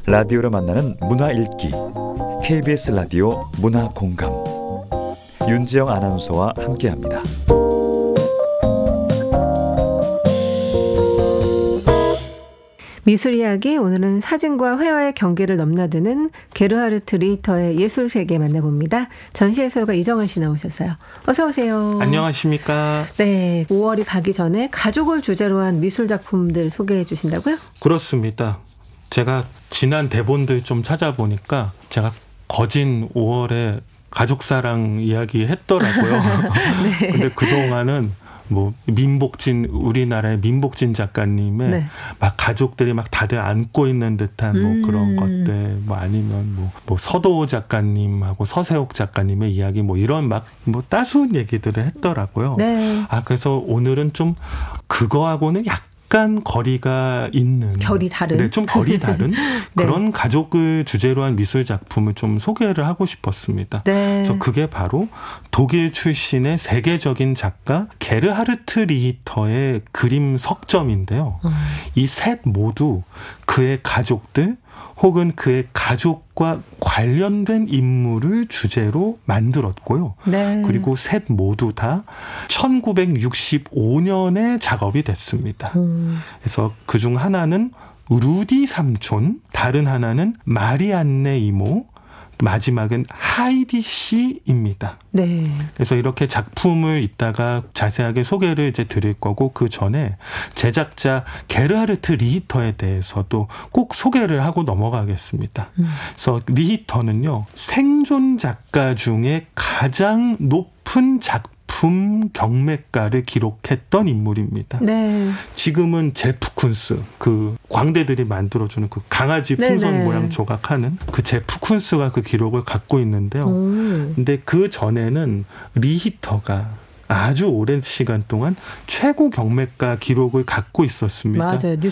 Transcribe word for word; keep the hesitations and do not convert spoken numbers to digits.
라디오로 만나는 문화 읽기 케이비에스 라디오 문화 공감 윤지영 아나운서와 함께합니다. 미술 이야기, 오늘은 사진과 회화의 경계를 넘나드는 게르하르트 리히터의 예술 세계 만나봅니다. 전시 해설가 이정은 씨 나오셨어요. 어서 오세요. 안녕하십니까. 네, 오월이 가기 전에 가족을 주제로 한 미술 작품들 소개해 주신다고요? 그렇습니다. 제가 지난 대본들 좀 찾아보니까 제가 거진 오월에 가족사랑 이야기 했더라고요. 네. 근데 그동안은 뭐 민복진, 우리나라의 민복진 작가님의 네. 막 가족들이 막 다들 안고 있는 듯한 뭐 음. 그런 것들, 뭐 아니면 뭐, 뭐 서도호 작가님하고 서세옥 작가님의 이야기, 뭐 이런 막 뭐 따스운 얘기들을 했더라고요. 네. 아, 그래서 오늘은 좀 그거하고는 약간 약간 거리가 있는, 결이 다른, 네, 좀 결이 다른 네. 그런 가족을 주제로 한 미술 작품을 좀 소개를 하고 싶었습니다. 네. 그래서 그게 바로 독일 출신의 세계적인 작가 게르하르트 리히터의 그림 석점인데요. 음. 이 셋 모두 그의 가족들 혹은 그의 가족과 관련된 인물을 주제로 만들었고요. 네. 그리고 셋 모두 다 천구백육십오 년에 작업이 됐습니다. 음. 그래서 그중 하나는 루디 삼촌, 다른 하나는 마리안네 이모, 마지막은 하이디 씨입니다. 네. 그래서 이렇게 작품을 이따가 자세하게 소개를 이제 드릴 거고, 그 전에 제작자 게르하르트 리히터에 대해서도 꼭 소개를 하고 넘어가겠습니다. 음. 그래서 리히터는요, 생존 작가 중에 가장 높은 작품 품 경매가를 기록했던 인물입니다. 네. 지금은 제프 쿤스, 그 광대들이 만들어주는 그 강아지 풍선 네네. 모양 조각하는 그 제프 쿤스가 그 기록을 갖고 있는데요. 오. 근데 그 전에는 리히터가 아주 오랜 시간 동안 최고 경매가 기록을 갖고 있었습니다. 맞아요.